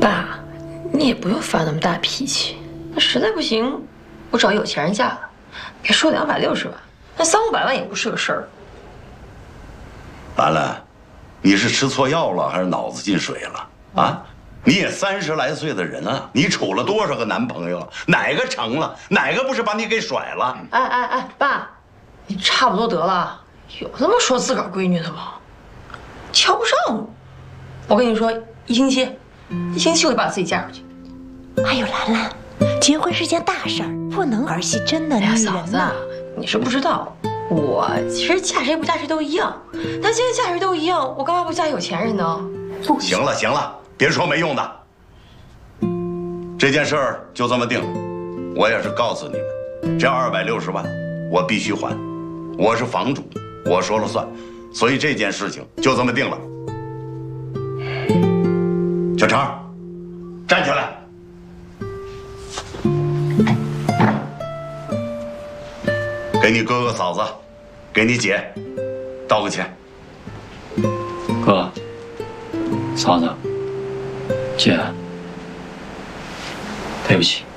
爸，你也不用发那么大脾气。那实在不行，我找有钱人嫁了。别说260万，那300-500万也不是个事儿。 兰兰，你是吃错药了还是脑子进水了啊？你也30来岁的人了，你处了多少个男朋友？哪个成了？哪个不是把你给甩了？ 哎，爸，你差不多得了，有那么说自个儿闺女的吗？瞧不上我。我跟你说，一星期我就把自己嫁出去。 还有兰兰，结婚是件大事儿，不能儿戏真的女人嫂子，你是不知道，我其实嫁谁不嫁谁都一样。但现在嫁谁都一样，我干嘛不嫁有钱人呢？ 行了，别说没用的。这件事儿就这么定了。我也是告诉你们，这260万我必须还，我是房主，我说了算，所以这件事情就这么定了。小常，站起来。给你哥哥嫂子，给你姐，道个歉。 哥，嫂子，姐，对不起。